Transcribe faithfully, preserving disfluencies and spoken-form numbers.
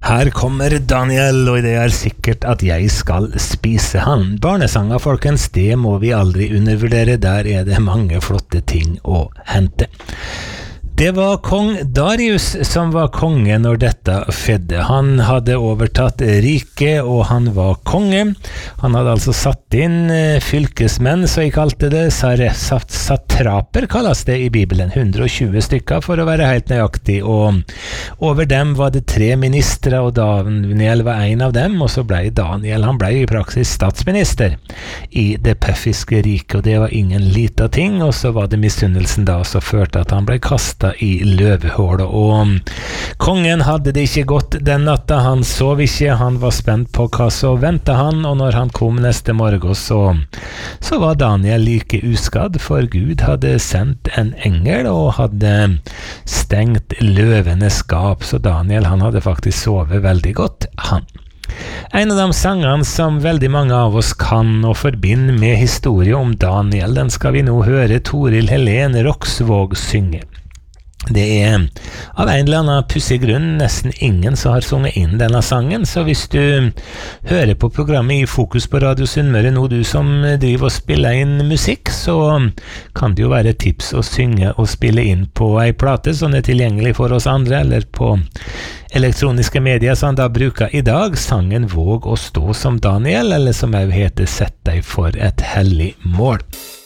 Her kommer Daniel, og det er sikkert at jeg skal spise han. Barnesanger, folkens, det må vi aldri undervurdere. Der er det mange flotte ting å hente. Det var kong Darius som var konge når dette fedde. Han hadde overtatt riket, og han var konge. Han hadde altså satt inn fylkesmenn, så jeg kalte det, satraper kalles det i Bibelen, hundre og tjue stykker for å være helt nøyaktig, og over dem var det tre ministre, og Daniel var en av dem, og så ble Daniel, han ble i praksis statsminister i det persiske riket, og det var ingen lita ting, og så var det misunnelsen da som førte at han ble kastet i løvehålet, og kongen hadde det ikke godt den natta. Han sov ikke, han var spent på hva så ventet han, og når han kom neste morgen så, så var Daniel like uskadd, for Gud hadde sendt en engel og hadde stengt løvenes skap, så Daniel han hadde faktisk sovet veldig godt, han. En av de sangene som veldig mange av oss kan og forbinder med historie om Daniel, den skal vi nå høre Toril Helen Roksvåg synge. Det er av en eller annen pussig grunn nesten ingen som har sunget inn denne sangen, så hvis du hører på programmet i Fokus på Radio Sunnmøre nå, du som driver og spiller inn musikk, så kan det jo være tips å synge og spille inn på ei plate som er tilgjengelig for oss andre, eller på elektroniske medier som da bruker i dag, sangen Våg å stå som Daniel, eller som også heter Sett deg for et hellig mål.